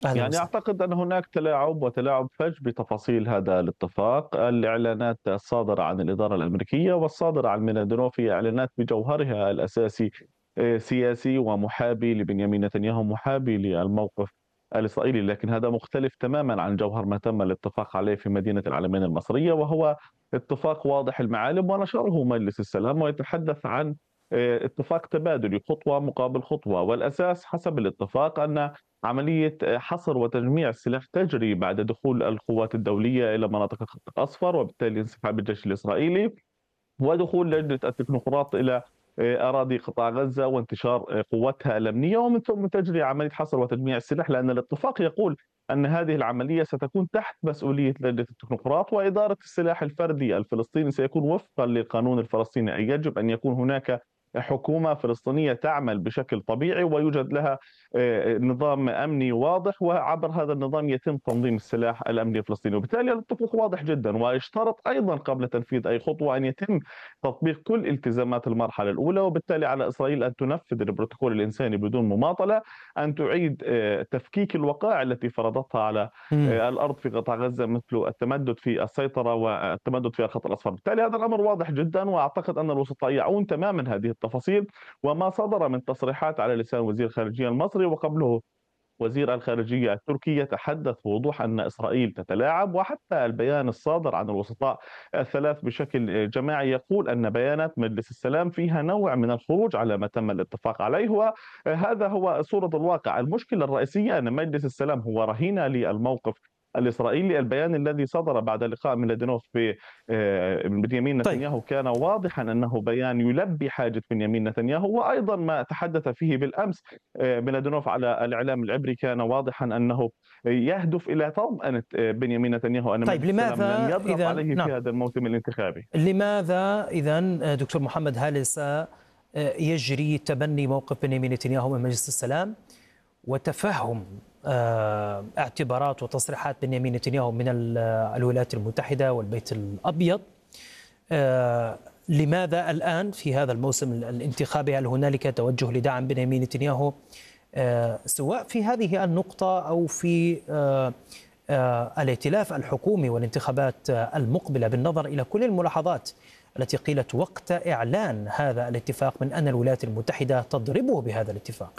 أهلا يعني وسهلا. أعتقد أن هناك تلاعب وتلاعب فج بتفاصيل هذا الاتفاق. الإعلانات الصادرة عن الإدارة الأمريكية والصادرة عن ميلادينوف هي إعلانات بجوهرها الأساسي سياسي ومحابي لبنيامين نتنياهو، محابي للموقف الإسرائيلي، لكن هذا مختلف تماما عن جوهر ما تم الاتفاق عليه في مدينة العلمين المصرية، وهو اتفاق واضح المعالم ونشره مجلس السلام، ويتحدث عن اتفاق تبادلي خطوة مقابل خطوة. والأساس حسب الاتفاق أن عملية حصر وتجميع السلاح تجري بعد دخول القوات الدولية إلى مناطق الخط الأصفر، وبالتالي انسحاب الجيش الإسرائيلي ودخول لجنة التكنوقراط إلى أراضي قطاع غزة وانتشار قواتها الأمنية، ومن ثم تجري عملية حصر وتجميع السلاح، لأن الاتفاق يقول أن هذه العملية ستكون تحت مسؤولية لجنة التكنوقراط، وإدارة السلاح الفردي الفلسطيني سيكون وفقا للقانون الفلسطيني، أي يجب أن يكون هناك حكومة فلسطينية تعمل بشكل طبيعي ويوجد لها نظام أمني واضح، وعبر هذا النظام يتم تنظيم السلاح الأمني الفلسطيني. وبالتالي الاتفاق واضح جدا، واشترط أيضا قبل تنفيذ أي خطوة أن يتم تطبيق كل التزامات المرحلة الأولى، وبالتالي على إسرائيل أن تنفذ البروتوكول الإنساني بدون مماطلة، أن تعيد تفكيك الوقائع التي فرضتها على مم. الأرض في قطاع غزة، مثل التمدد في السيطرة والتمدد في الخط الأصفر. بالتالي هذا الأمر واضح جدا، وأعتقد أن الوسطاء يعون تماما هذه التفاصيل، وما صدر من تصريحات على لسان وزير الخارجية المصري وقبله وزير الخارجية التركي يتحدث بوضوح أن إسرائيل تتلاعب، وحتى البيان الصادر عن الوسطاء الثلاث بشكل جماعي يقول أن بيانات مجلس السلام فيها نوع من الخروج على ما تم الاتفاق عليه، وهذا هو صورة الواقع. المشكلة الرئيسية أن مجلس السلام هو رهينة للموقف الإسرائيلي. البيان الذي صدر بعد لقاء ميلادينوف بنيامين طيب. نتنياهو كان واضحا أنه بيان يلبي حاجة بنيامين نتنياهو، وأيضا ما تحدث فيه بالأمس ميلادينوف على الإعلام العبري كان واضحا أنه يهدف إلى طمأنة بنيامين نتنياهو أن طيب، مجلس السلام لن لماذا يضغط إذا عليه في نعم هذا الموسم الانتخابي. لماذا إذا دكتور محمد هل يجري تبني موقف بنيامين نتنياهو من مجلس السلام وتفهم اعتبارات وتصريحات بنيامين نتنياهو من الولايات المتحدة والبيت الأبيض؟ لماذا الآن في هذا الموسم الانتخابي هل هنالك توجه لدعم بنيامين نتنياهو سواء في هذه النقطة أو في الائتلاف الحكومي والانتخابات المقبلة، بالنظر إلى كل الملاحظات التي قيلت وقت إعلان هذا الاتفاق من أن الولايات المتحدة تضربه بهذا الاتفاق؟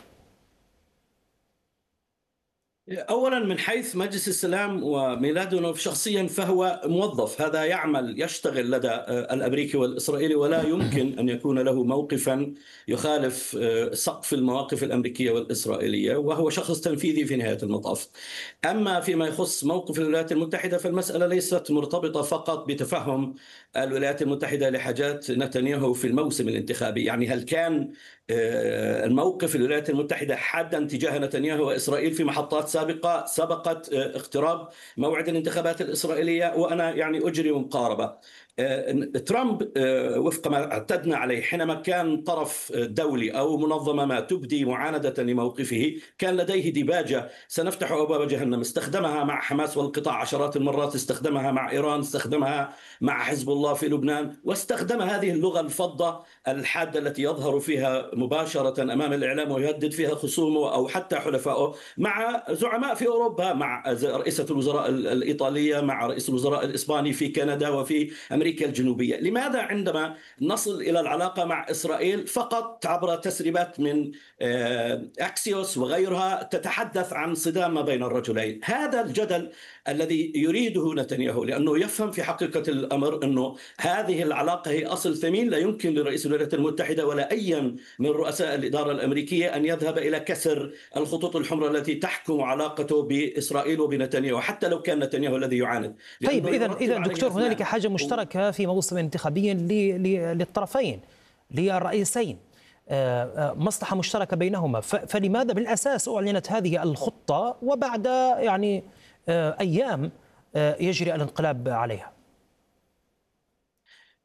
أولا من حيث مجلس السلام وميلادونوف شخصيا فهو موظف، هذا يعمل يشتغل لدى الأمريكي والإسرائيلي، ولا يمكن أن يكون له موقفا يخالف سقف المواقف الأمريكية والإسرائيلية، وهو شخص تنفيذي في نهاية المطاف. أما فيما يخص موقف الولايات المتحدة فالمسألة ليست مرتبطة فقط بتفهم الولايات المتحدة لحاجات نتنياهو في الموسم الانتخابي. يعني هل كان الموقف الولايات المتحدة حادا تجاه نتنياهو وإسرائيل في محطات سابقة سبقت اقتراب موعد الانتخابات الإسرائيلية؟ وأنا يعني أجري مقاربة. ترامب وفق ما اعتدنا عليه حينما كان طرف دولي أو منظمة ما تبدي معاندة لموقفه كان لديه ديباجة سنفتح أبواب جهنم، استخدمها مع حماس والقطاع عشرات المرات، استخدمها مع إيران، استخدمها مع حزب الله في لبنان، واستخدم هذه اللغة الفظة الحادة التي يظهر فيها مباشرة أمام الإعلام ويهدد فيها خصومه أو حتى حلفائه مع زعماء في أوروبا، مع رئيسة الوزراء الإيطالية، مع رئيس الوزراء الإسباني في كندا وفي أمريكا الجنوبية. لماذا عندما نصل إلى العلاقة مع إسرائيل فقط عبر تسريبات من أكسيوس وغيرها تتحدث عن صدام ما بين الرجلين؟ هذا الجدل الذي يريده نتنياهو، لأنه يفهم في حقيقة الأمر أنه هذه العلاقة هي أصل ثمين، لا يمكن لرئيس الولايات المتحدة ولا أي من رؤساء الإدارة الأمريكية أن يذهب إلى كسر الخطوط الحمراء التي تحكم علاقته بإسرائيل وبنتنياهو، حتى لو كان نتنياهو الذي يعاند، طيب، لأنه إذا يرتب عليه دكتور هنالك أثنان. حاجة مشتركة في موسم انتخابي للطرفين، للرئيسين، مصلحة مشتركة بينهما، فلماذا بالأساس أعلنت هذه الخطة وبعد يعني أيام يجري الانقلاب عليها؟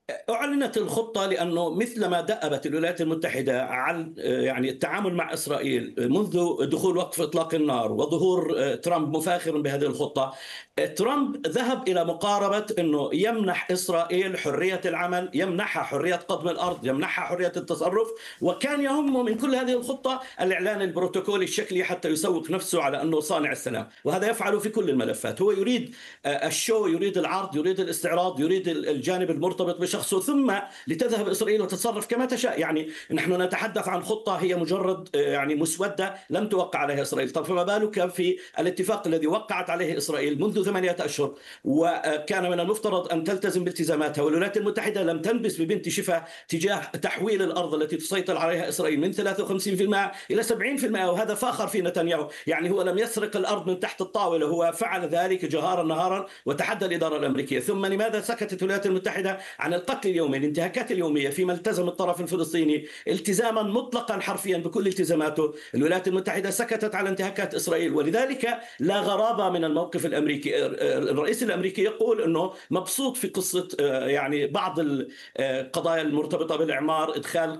أعلنت الخطة لأنه مثلما دأبت الولايات المتحدة عن يعني التعامل مع إسرائيل منذ دخول وقف إطلاق النار وظهور ترامب مفاخرا بهذه الخطة، ترامب ذهب إلى مقاربة أنه يمنح إسرائيل حرية العمل، يمنحها حرية قضم الأرض، يمنحها حرية التصرف، وكان يهمه من كل هذه الخطة الإعلان البروتوكولي الشكلي حتى يسوق نفسه على أنه صانع السلام، وهذا يفعله في كل الملفات. هو يريد الشو، يريد العرض، يريد الاستعراض، يريد الجانب المرتبط بشخصه، ثم لتذهب إسرائيل وتتصرف كما تشاء. يعني نحن نتحدث عن خطة هي مجرد يعني مسودة لم توقع عليها إسرائيل. طب فما بالك في الاتفاق الذي وقعت عليه إسرائيل منذ 8 أشهر، وكان من المفترض أن تلتزم بالتزاماتها، والولايات المتحدة لم تنبس ببنت شفا تجاه تحويل الأرض التي تسيطر عليها إسرائيل من 53% إلى 70%، وهذا فاخر في نتنياهو. يعني هو لم يسرق الأرض من تحت الطاولة، هو فعل ذلك جهارا نهارا وتحدى الإدارة الأمريكية. ثم لماذا سكتت الولايات المتحدة عن القتل اليومي، الانتهاكات اليومية، فيما التزم الطرف الفلسطيني التزاما مطلقا حرفيا بكل التزاماته؟ الولايات المتحدة سكتت على انتهاكات إسرائيل، ولذلك لا غرابة من الموقف الأمريكي. الرئيس الأمريكي يقول أنه مبسوط في قصة يعني بعض القضايا المرتبطة بالإعمار، إدخال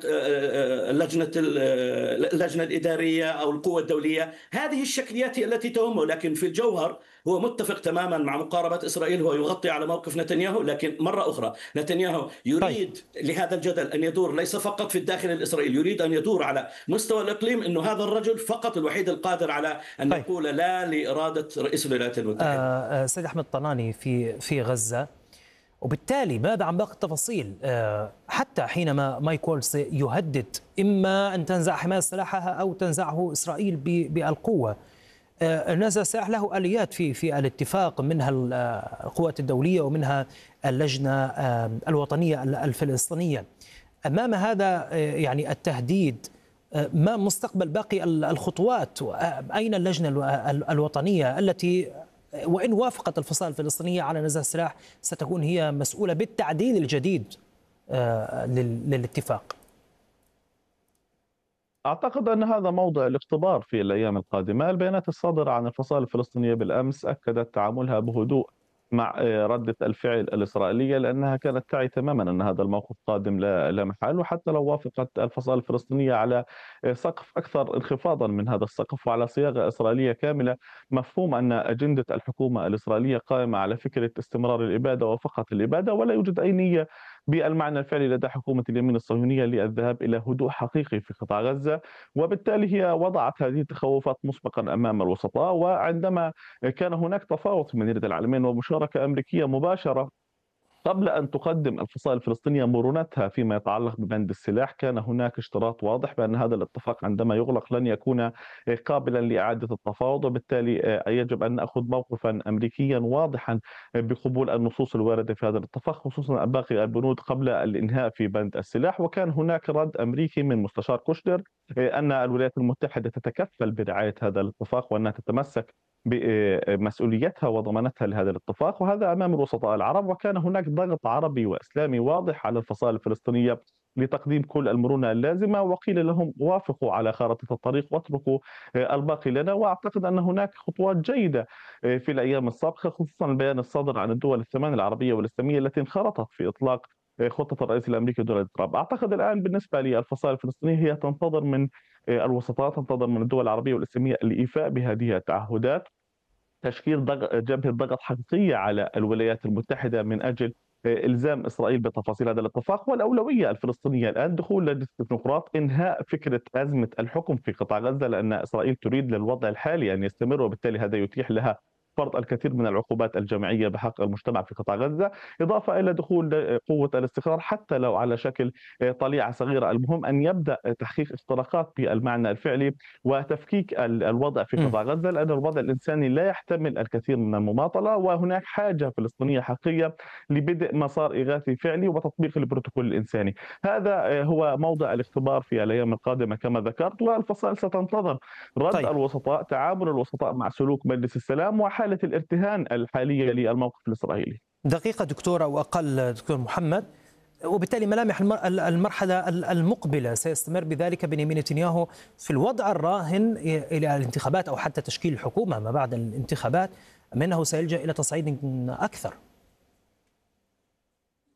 اللجنة الإدارية أو القوة الدولية، هذه الشكليات التي تهمه، لكن في الجوهر هو متفق تماما مع مقاربة إسرائيل. هو يغطي على موقف نتنياهو، لكن مرة أخرى نتنياهو يريد لهذا الجدل أن يدور ليس فقط في الداخل الإسرائيلي، يريد أن يدور على مستوى الإقليم، أنه هذا الرجل فقط الوحيد القادر على أن يقول لا لإرادة رئيس الولايات المتحدة. سيد أحمد طناني في غزة، وبالتالي ماذا عن باقي التفاصيل؟ حتى حينما مايك وولز يهدد إما أن تنزع حماس سلاحها أو تنزعه إسرائيل بالقوة، نزع السلاح له آليات في الاتفاق، منها القوات الدولية ومنها اللجنة الوطنية الفلسطينية. أمام هذا يعني التهديد، ما مستقبل باقي الخطوات؟ أين اللجنة الوطنية التي وإن وافقت الفصائل الفلسطينية على نزع السلاح ستكون هي مسؤولة بالتعديل الجديد للاتفاق؟ أعتقد أن هذا موضع الاختبار في الأيام القادمة. البيانات الصادرة عن الفصائل الفلسطينية بالأمس أكدت تعاملها بهدوء مع ردة الفعل الإسرائيلية، لأنها كانت تعي تماما أن هذا الموقف قادم لا محال. وحتى لو وافقت الفصائل الفلسطينية على سقف أكثر انخفاضا من هذا السقف وعلى صياغة إسرائيلية كاملة، مفهوم أن أجندة الحكومة الإسرائيلية قائمة على فكرة استمرار الإبادة وفقط الإبادة، ولا يوجد أي نية بالمعنى الفعلي لدى حكومة اليمين الصهيونية للذهاب إلى هدوء حقيقي في قطاع غزة. وبالتالي هي وضعت هذه التخوفات مسبقا أمام الوسطاء، وعندما كان هناك تفاوض في مدينة العالمين ومشاركة أمريكية مباشرة قبل أن تقدم الفصائل الفلسطينية مرونتها فيما يتعلق ببند السلاح، كان هناك اشتراط واضح بأن هذا الاتفاق عندما يغلق لن يكون قابلا لإعادة التفاوض، وبالتالي يجب أن نأخذ موقفا أمريكيا واضحا بقبول النصوص الواردة في هذا الاتفاق، خصوصا باقي البنود قبل الإنهاء في بند السلاح. وكان هناك رد أمريكي من مستشار كوشنر أن الولايات المتحدة تتكفل برعاية هذا الاتفاق وأنها تتمسك بمسؤوليتها وضمانتها لهذا الاتفاق، وهذا أمام الوسطاء العرب. وكان هناك ضغط عربي وإسلامي واضح على الفصائل الفلسطينية لتقديم كل المرونة اللازمة، وقيل لهم وافقوا على خارطة الطريق واتركوا الباقي لنا. وأعتقد أن هناك خطوات جيدة في الأيام السابقة، خصوصا البيان الصادر عن الدول الثمان العربية والإسلامية التي انخرطت في إطلاق خطة الرئيس الأمريكي دونالد ترامب. أعتقد الآن بالنسبة للفصائل الفلسطينية هي تنتظر من الوسطاء، تنتظر من الدول العربية والإسلامية الإيفاء بهذه التعهدات، تشكيل جبهة ضغط حقيقية على الولايات المتحدة من أجل إلزام إسرائيل بتفاصيل هذا الاتفاق. والأولوية الفلسطينية الآن دخول لجنة التكنوقراط، إنهاء فكرة أزمة الحكم في قطاع غزة، لأن إسرائيل تريد للوضع الحالي أن يستمر، وبالتالي هذا يتيح لها فرض الكثير من العقوبات الجماعية بحق المجتمع في قطاع غزة، إضافة إلى دخول قوة الاستقرار حتى لو على شكل طليعة صغيرة. المهم أن يبدأ تحقيق اختراقات بالمعنى الفعلي وتفكيك الوضع في قطاع غزة، لأن الوضع الإنساني لا يحتمل الكثير من المماطلة، وهناك حاجة فلسطينية حقيقية لبدء مسار إغاثي فعلي وتطبيق البروتوكول الإنساني. هذا هو موضع الاختبار في الأيام القادمة كما ذكرت، والفصائل ستنتظر رد الوسطاء، تعامل الوسطاء مع سلوك مجلس السلام وحالة الارتهان الحالية للموقف الإسرائيلي. دقيقة دكتور أو أقل دكتور محمد، وبالتالي ملامح المرحلة المقبلة سيستمر بذلك بنيامين نتنياهو في الوضع الراهن إلى الانتخابات أو حتى تشكيل الحكومة ما بعد الانتخابات، أم أنه سيلجأ إلى تصعيد أكثر؟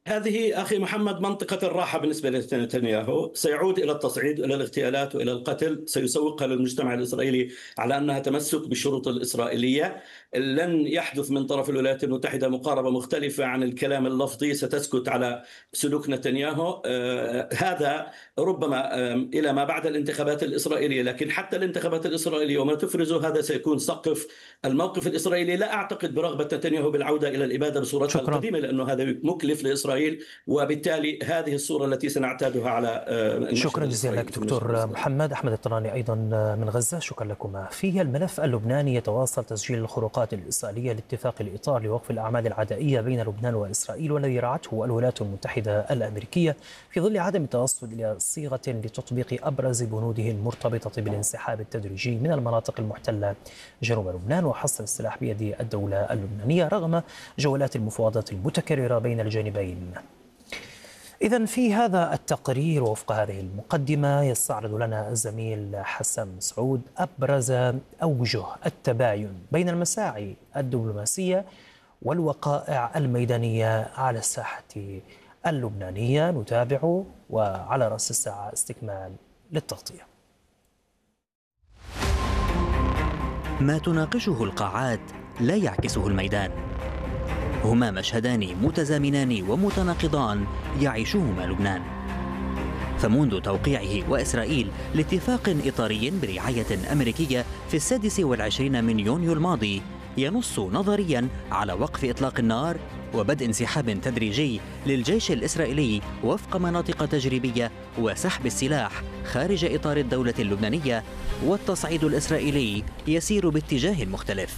هذه أخي محمد منطقة الراحة بالنسبة لنتنياهو، سيعود إلى التصعيد إلى الاغتيالات وإلى القتل، سيسوقها للمجتمع الإسرائيلي على أنها تمسك بالشروط الإسرائيلية. لن يحدث من طرف الولايات المتحدة مقاربة مختلفة عن الكلام اللفظي، ستسكت على سلوك نتنياهو. هذا ربما إلى ما بعد الانتخابات الإسرائيلية، لكن حتى الانتخابات الإسرائيلية وما تفرزه هذا سيكون سقف الموقف الإسرائيلي. لا أعتقد برغبة نتنياهو بالعودة إلى الإبادة بصورتها القديمة، لأنه هذا مكلف لإسرائيل، وبالتالي هذه الصورة التي سنعتادها على شكرا جزيلا لك دكتور محمد. أحمد الطراني أيضا من غزة، شكرا لكما. في الملف اللبناني يتواصل تسجيل الخروقات الإسرائيلية لاتفاق الإطار لوقف الأعمال العدائية بين لبنان وإسرائيل، والذي رعته الولايات المتحدة الأمريكية في ظل عدم التوصل إلى صيغة لتطبيق أبرز بنوده المرتبطة بالانسحاب التدريجي من المناطق المحتلة جنوب لبنان وحصر السلاح بيد الدولة اللبنانية رغم جولات المفاوضات المتكررة بين الجانبين. إذن في هذا التقرير ووفق هذه المقدمة يستعرض لنا الزميل حسن مسعود أبرز أوجه التباين بين المساعي الدبلوماسية والوقائع الميدانية على الساحة اللبنانية. نتابع وعلى رأس الساعة استكمال للتغطية. ما تناقشه القاعات لا يعكسه الميدان، هما مشهدان متزامنان ومتناقضان يعيشهما لبنان. فمنذ توقيعه وإسرائيل لاتفاق إطاري برعاية أمريكية في 26 من يونيو الماضي ينص نظريا على وقف إطلاق النار وبدء انسحاب تدريجي للجيش الإسرائيلي وفق مناطق تجريبية وسحب السلاح خارج إطار الدولة اللبنانية، والتصعيد الإسرائيلي يسير باتجاه مختلف.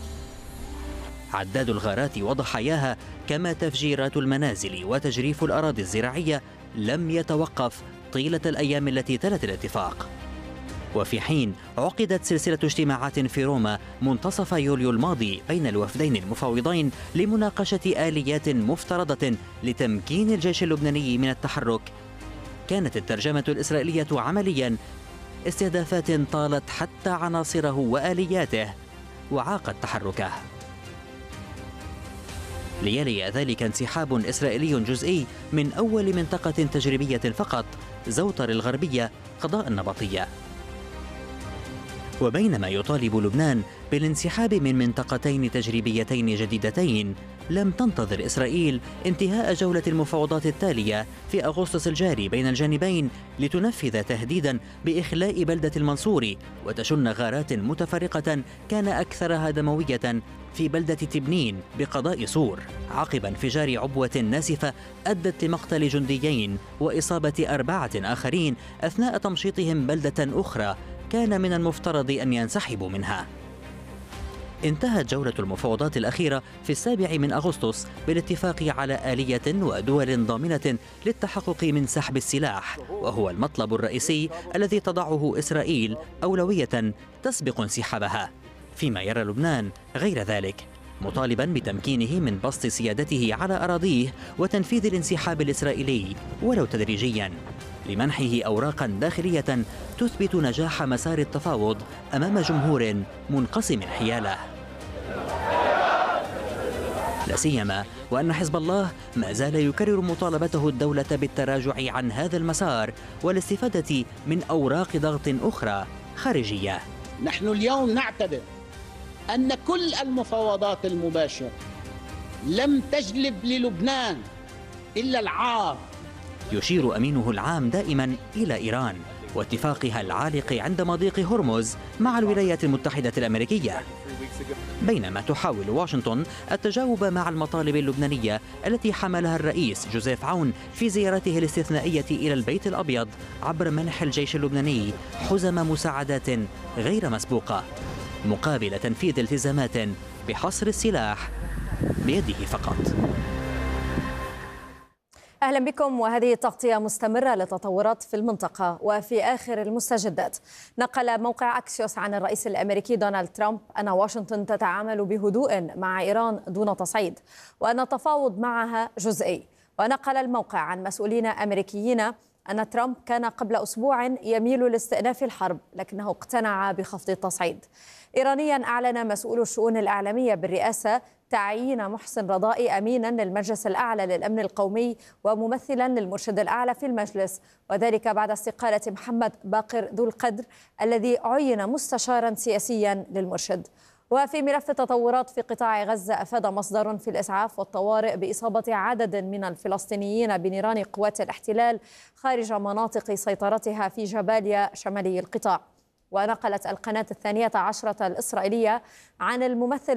عداد الغارات وضحاياها كما تفجيرات المنازل وتجريف الأراضي الزراعية لم يتوقف طيلة الأيام التي تلت الاتفاق. وفي حين عقدت سلسلة اجتماعات في روما منتصف يوليو الماضي بين الوفدين المفاوضين لمناقشة آليات مفترضة لتمكين الجيش اللبناني من التحرك، كانت الترجمة الإسرائيلية عملياً استهدافات طالت حتى عناصره وآلياته وعاقت تحركه. ليلي ذلك انسحاب إسرائيلي جزئي من أول منطقة تجريبية فقط، زوطر الغربية قضاء النبطية. وبينما يطالب لبنان بالانسحاب من منطقتين تجريبيتين جديدتين، لم تنتظر إسرائيل انتهاء جولة المفاوضات التالية في أغسطس الجاري بين الجانبين لتنفذ تهديدا بإخلاء بلدة المنصوري وتشن غارات متفرقة كان أكثرها دموية في بلدة تبنين بقضاء صور، عقب انفجار عبوة ناسفة أدت لمقتل جنديين وإصابة 4 آخرين أثناء تمشيطهم بلدة أخرى كان من المفترض أن ينسحبوا منها. انتهت جولة المفاوضات الأخيرة في 7 من أغسطس بالاتفاق على آلية ودول ضامنة للتحقق من سحب السلاح، وهو المطلب الرئيسي الذي تضعه إسرائيل أولوية تسبق انسحابها، فيما يرى لبنان غير ذلك، مطالبا بتمكينه من بسط سيادته على أراضيه وتنفيذ الانسحاب الإسرائيلي ولو تدريجيا، لمنحه أوراقا داخلية تثبت نجاح مسار التفاوض أمام جمهور منقسم حياله. لا سيما وأن حزب الله ما زال يكرر مطالبته الدولة بالتراجع عن هذا المسار والاستفادة من أوراق ضغط أخرى خارجية. نحن اليوم نعتبر أن كل المفاوضات المباشرة لم تجلب للبنان إلا العار. يشير أمينه العام دائما إلى إيران واتفاقها العالق عند مضيق هرمز مع الولايات المتحدة الأمريكية، بينما تحاول واشنطن التجاوب مع المطالب اللبنانية التي حملها الرئيس جوزيف عون في زيارته الاستثنائية إلى البيت الأبيض عبر منح الجيش اللبناني حزم مساعدات غير مسبوقة مقابل تنفيذ التزامات بحصر السلاح بيده فقط. أهلا بكم، وهذه تغطية مستمرة لتطورات في المنطقة. وفي آخر المستجدات نقل موقع أكسيوس عن الرئيس الأمريكي دونالد ترامب أن واشنطن تتعامل بهدوء مع إيران دون تصعيد، وأن التفاوض معها جزئي. ونقل الموقع عن مسؤولين أمريكيين أن ترامب كان قبل أسبوع يميل لاستئناف الحرب، لكنه اقتنع بخفض التصعيد. إيرانيا أعلن مسؤول الشؤون الإعلامية بالرئاسة تعيين محسن رضائي أمينا للمجلس الأعلى للأمن القومي وممثلا للمرشد الأعلى في المجلس، وذلك بعد استقالة محمد باقر ذو القدر الذي عين مستشارا سياسيا للمرشد. وفي ملف التطورات في قطاع غزة، أفاد مصدر في الإسعاف والطوارئ بإصابة عدد من الفلسطينيين بنيران قوات الاحتلال خارج مناطق سيطرتها في جباليا شمالي القطاع. ونقلت القناة 12 الإسرائيلية عن الممثل